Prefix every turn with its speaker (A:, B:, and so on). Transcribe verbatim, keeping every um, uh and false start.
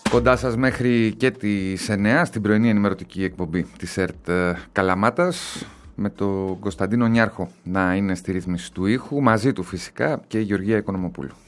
A: Κοντά σας μέχρι και τις εννιά στην πρωινή ενημερωτική εκπομπή της ΕΡΤ Καλαμάτας, με τον Κωνσταντίνο Νιάρχο να είναι στη ρύθμιση του ήχου, μαζί του φυσικά και η Γεωργία Οικονομοπούλου.